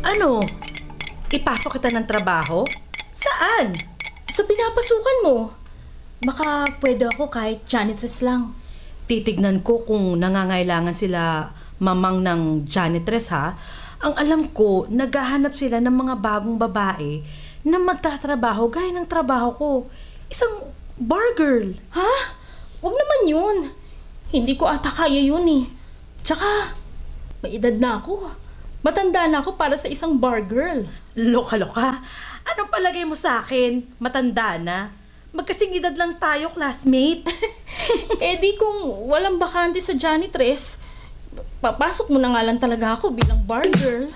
Ano? Ipasok kita ng trabaho? Saan? Sa pinapasukan mo. Baka pwede ako kahit janitress lang. Titignan ko kung nangangailangan sila mamang ng janitress ha. Ang alam ko, naghahanap sila ng mga bagong babae na magtatrabaho gaya ng trabaho ko. Isang bar girl. Ha? Huwag naman yun. Hindi ko ata kaya yun eh. Tsaka, may edad na ako. Matanda na ako para sa isang bar girl. Loka-loka. Anong palagay mo sa akin? Matanda na? Magkasing edad lang tayo, classmate. Eh di kung walang bakante sa janitress, papasok mo na nga lang talaga ako bilang bar girl.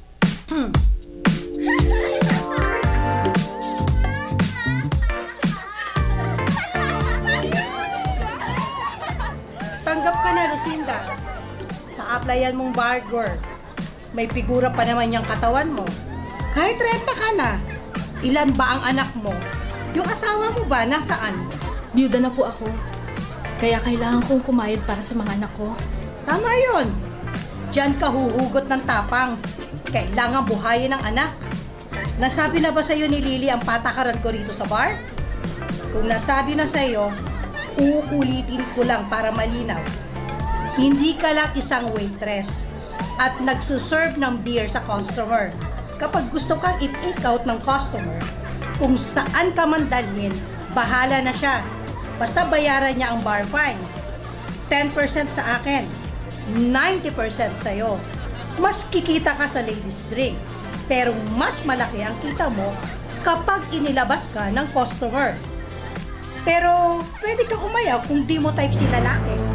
Tanggap ka na, Lucinda. Sa applyan mong bar girl, may figura pa naman yung katawan mo. Kahit renta ka na, ilan ba ang anak mo? Yung asawa mo ba, nasaan? Byuda na po ako. Kaya kailangan kong kumayod para sa mga anak ko. Tama yun. Diyan ka huhugot ng tapang. Kailangan buhayin ng anak. Nasabi na ba sa'yo ni Lily ang patakaran ko rito sa bar? Kung nasabi na sa'yo, uulitin ko lang para malinaw. Hindi ka lang isang waitress at nagsuserve ng beer sa customer. Kapag gusto kang i-take out ng customer, kung saan ka man dalhin, bahala na siya. Basta bayaran niya ang bar fine. 10% sa akin, 90% sa'yo. Mas kikita ka sa ladies drink, pero mas malaki ang kita mo kapag inilabas ka ng customer. Pero pwede kang umayaw kung di mo type si lalaki.